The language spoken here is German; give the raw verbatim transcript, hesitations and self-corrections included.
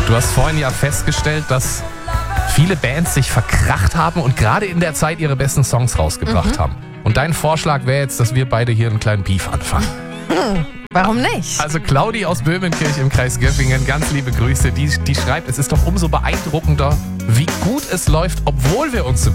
Du hast vorhin ja festgestellt, dass viele Bands sich verkracht haben und gerade in der Zeit ihre besten Songs rausgebracht Mhm. haben. Und dein Vorschlag wäre jetzt, dass wir beide hier einen kleinen Beef anfangen. Hm, warum nicht? Also Claudi aus Böhmenkirch im Kreis Göppingen, ganz liebe Grüße. Die, die schreibt, es ist doch umso beeindruckender, wie gut es läuft, obwohl wir uns so